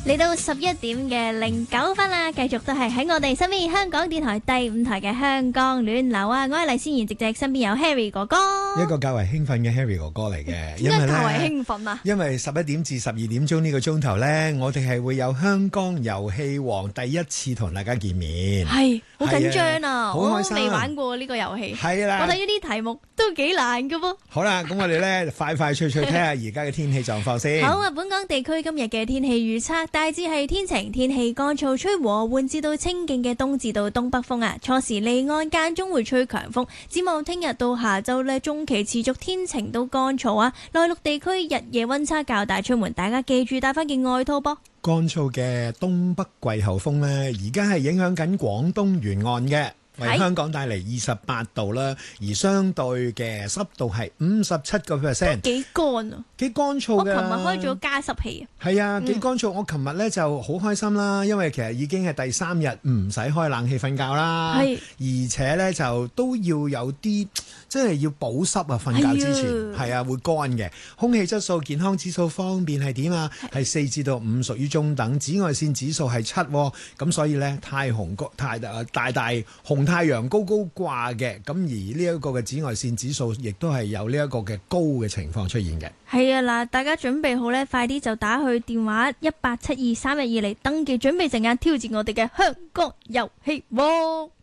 嚟到11:09啦，繼續都係喺我哋身邊香港電台第5台嘅香港暖流啊！我係黎思妍，直直身邊有 Harry 哥哥， 一個較為興奮嘅 Harry 哥哥嚟嘅。 點解較為興奮啊？ 因為11點至12點鐘呢個鐘頭呢，我哋係會有香港遊戲王第一次同大家見面， 係好緊張啊！ 好開心， 我未玩過呢個遊戲， 係啦， 我睇呢啲題目都幾難㗎噃。 好啦，咁我哋呢快快脆脆睇下而家嘅天氣狀況先。 好啊，本港地區今日嘅天氣預測大致係天晴，天氣乾燥，吹和緩至到清勁嘅東至到東北風啊。初時離岸間中會吹強風，展望聽日到下週呢，中期持續天晴到乾燥啊。內陸地區日夜溫差較大，出門大家記住帶翻件外套噃。 乾燥嘅東北季候風呢，而家係影響緊廣東沿岸嘅，為香港帶嚟28度啦，而相對嘅濕度係57%， 幾乾啊， 幾乾燥㗎。 我琴日開咗加濕器啊， 係啊，幾乾燥。我琴日咧就好開心啦，因為其實已經係第3日唔使開冷氣瞓覺啦，而且咧就都要有啲即係要保濕啊，瞓覺之前係啊會乾嘅。空氣質素健康指數方面係點啊？係4至到5，屬於中等。紫外線指數係7，咁所以咧大紅太陽高高掛嘅，咁而呢一個嘅紫外線指數亦都係有呢一個嘅高嘅情況出現嘅。 係啊，嗱，大家準備好呢，快啲就打去電話18723122嚟登記，準備陣間挑戰我哋嘅香港遊戲王。